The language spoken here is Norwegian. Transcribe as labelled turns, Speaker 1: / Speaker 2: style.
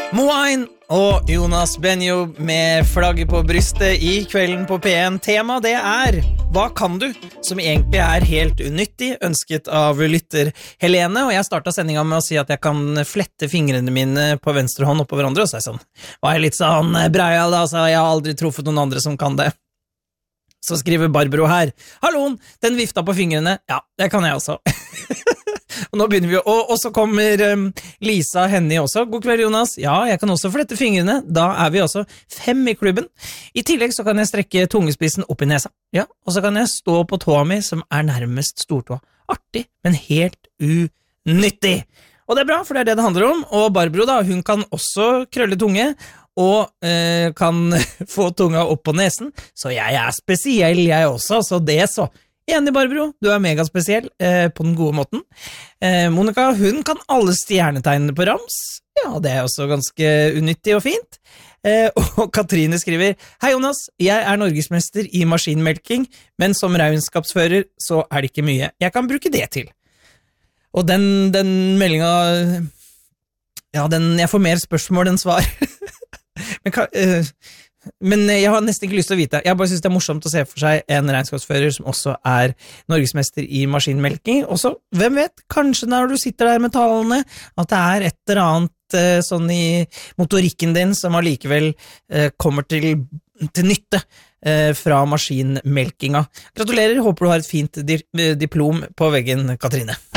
Speaker 1: Moain og Jonas Benjo med flagget på brystet I kvelden på P1. Tema det Hva kan du? Som egentlig helt unyttig, ønsket av lytter Helene, og jeg startet sendingen med å si at jeg kan flette fingrene mine på venstre hånd opp på hverandre, og så sånn, var jeg litt sånn breial da, så jeg har aldri truffet noen andre som kan det. Så skriver Barbro her, Halloen, den vifta på fingrene, ja, det kan jeg også. Og nå begynner vi, og så kommer Lisa Henny også. God kveld, Jonas. Ja, jeg kan også flette fingrene. Da vi også 5 I klubben. I tillegg så kan jeg strekke tungespissen opp I nesa. Ja, og så kan jeg stå på tåa mi, som nærmest stortåa. Artig, men helt unyttig. Og det bra, for det det handler om. Og Barbro da, hun kan også krølle tunge, og kan få tunga opp på nesen. Så jeg spesiell, jeg også, så det så. Enig, Barbro, du megaspesiell på den gode måten. Monica, hun kan alle stjernetegnene på rams. Ja, det også ganske unyttig og fint. Og Katrine skriver, Hei Jonas, jeg norgesmester I maskinmelking, men som regnskapsfører så det ikke mye. Jeg kan bruke det til. Og den meldingen, ja, jeg får mer spørsmål enn svar. Men jeg har nesten ikke lyst til å vite. Jeg bare synes det morsomt å se for seg en regnskapsfører som også norgesmester I maskinmelking. Og så, hvem vet, kanskje når du sitter der med talene, at det et eller annet sånn I motorikken din som allikevel kommer til nytte fra maskinmelkinga. Gratulerer, håper du har et fint diplom på veggen, Katrine.